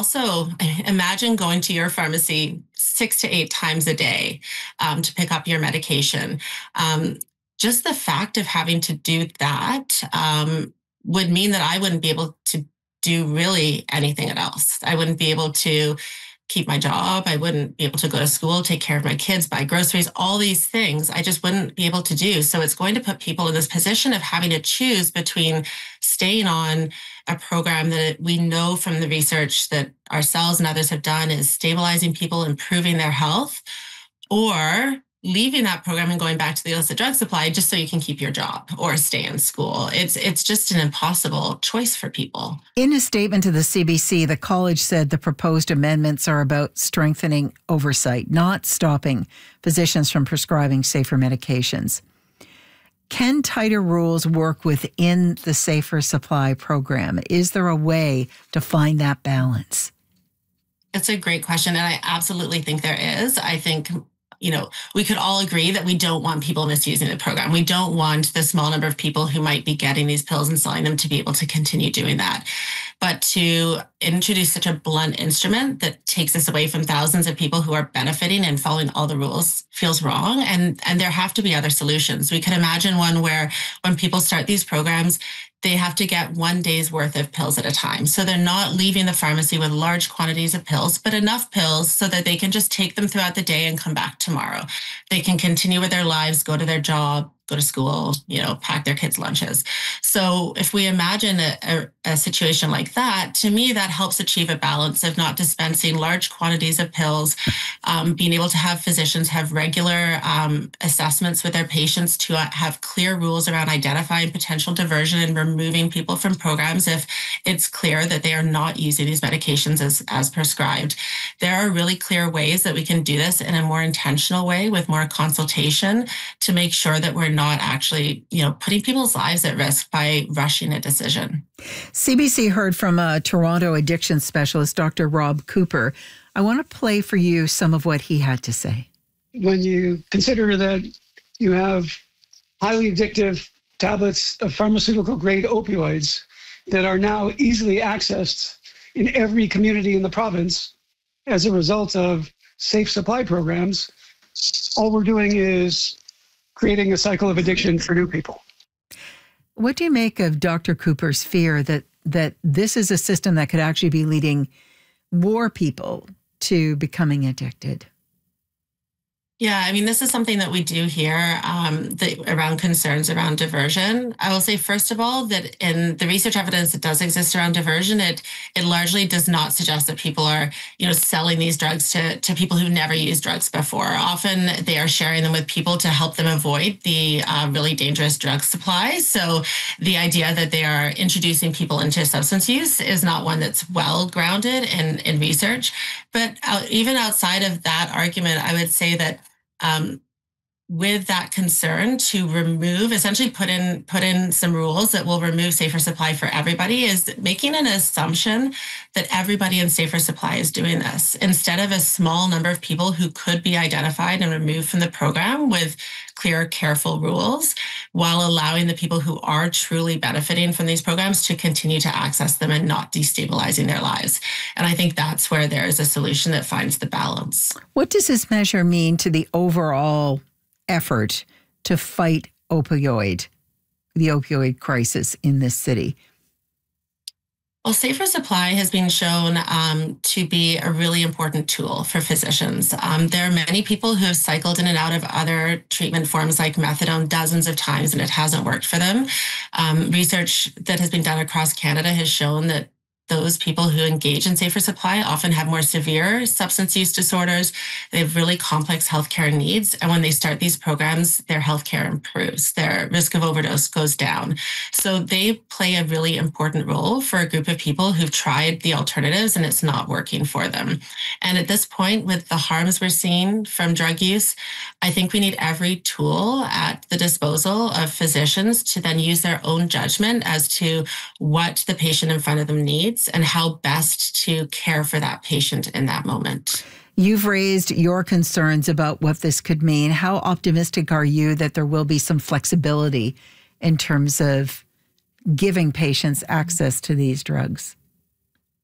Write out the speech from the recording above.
also imagine going to your pharmacy 6 to 8 times a day to pick up your medication. Just the fact of having to do that would mean that I wouldn't be able to do really anything else. I wouldn't be able to keep my job. I wouldn't be able to go to school, take care of my kids, buy groceries, all these things I just wouldn't be able to do. So it's going to put people in this position of having to choose between staying on a program that we know from the research that ourselves and others have done is stabilizing people, improving their health, or leaving that program and going back to the illicit drug supply just so you can keep your job or stay in school. It's just an impossible choice for people. In a statement to the CBC, the college said the proposed amendments are about strengthening oversight, not stopping physicians from prescribing safer medications. Can tighter rules work within the Safer Supply program? Is there a way to find that balance? It's a great question, and I absolutely think there is. I think we could all agree that we don't want people misusing the program. We don't want the small number of people who might be getting these pills and selling them to be able to continue doing that. But to introduce such a blunt instrument that takes us away from thousands of people who are benefiting and following all the rules feels wrong. And there have to be other solutions. We could imagine one where when people start these programs, they have to get 1 day's worth of pills at a time. So they're not leaving the pharmacy with large quantities of pills, but enough pills so that they can just take them throughout the day and come back tomorrow. They can continue with their lives, go to their job, go to school, pack their kids' lunches. So if we imagine a situation like that, to me, that helps achieve a balance of not dispensing large quantities of pills, being able to have physicians have regular assessments with their patients to have clear rules around identifying potential diversion and removing people from programs if it's clear that they are not using these medications as prescribed. There are really clear ways that we can do this in a more intentional way with more consultation to make sure that we're not actually, putting people's lives at risk by rushing a decision. CBC heard from a Toronto addiction specialist, Dr. Rob Cooper. I want to play for you some of what he had to say. When you consider that you have highly addictive tablets of pharmaceutical-grade opioids that are now easily accessed in every community in the province as a result of safe supply programs, all we're doing is creating a cycle of addiction for new people. What do you make of Dr. Cooper's fear that this is a system that could actually be leading more people to becoming addicted? Yeah, this is something that we do hear around concerns around diversion. I will say, first of all, that in the research evidence that does exist around diversion, it largely does not suggest that people are, selling these drugs to people who've never used drugs before. Often they are sharing them with people to help them avoid the really dangerous drug supply. So the idea that they are introducing people into substance use is not one that's well grounded in research. But even outside of that argument, I would say that with that concern to remove, essentially put in some rules that will remove Safer Supply for everybody is making an assumption that everybody in Safer Supply is doing this instead of a small number of people who could be identified and removed from the program with clear, careful rules, while allowing the people who are truly benefiting from these programs to continue to access them and not destabilizing their lives. And I think that's where there is a solution that finds the balance. What does this measure mean to the overall effort to fight the opioid crisis in this city? Well, Safer Supply has been shown to be a really important tool for physicians. There are many people who have cycled in and out of other treatment forms like methadone dozens of times, and it hasn't worked for them. Research that has been done across Canada has shown that those people who engage in Safer Supply often have more severe substance use disorders. They have really complex healthcare needs. And when they start these programs, their healthcare improves. Their risk of overdose goes down. So they play a really important role for a group of people who've tried the alternatives and it's not working for them. And at this point, with the harms we're seeing from drug use, I think we need every tool at the disposal of physicians to then use their own judgment as to what the patient in front of them needs and how best to care for that patient in that moment. You've raised your concerns about what this could mean. How optimistic are you that there will be some flexibility in terms of giving patients access to these drugs?